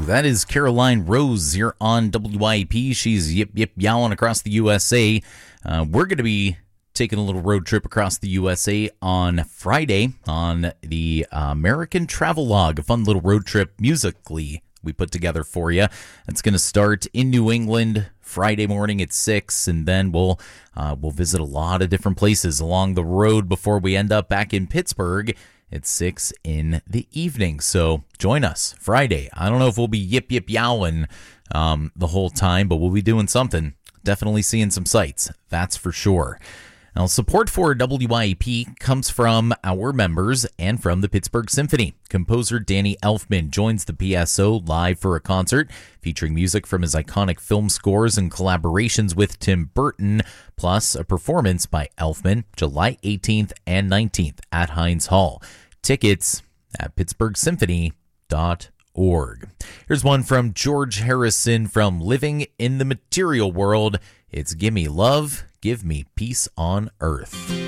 That is Caroline Rose here on WIP. She's yip yip yowing across the USA. We're going to be taking a little road trip across the USA on Friday on the American Travelogue, a fun little road trip musically we put together for you. It's going to start in New England Friday morning at 6, and then we'll visit a lot of different places along the road before we end up back in Pittsburgh at 6 in the evening. So join us Friday. I don't know if we'll be yip yip yowing the whole time, but we'll be doing something. Definitely seeing some sights, that's for sure. Now, support for WIP comes from our members and from the Pittsburgh Symphony. Composer Danny Elfman joins the PSO live for a concert featuring music from his iconic film scores and collaborations with Tim Burton, plus a performance by Elfman July 18th and 19th at Heinz Hall. Tickets at pittsburghsymphony.org. Here's one from George Harrison from Living in the Material World. It's Gimme Love, Give Me Peace on Earth.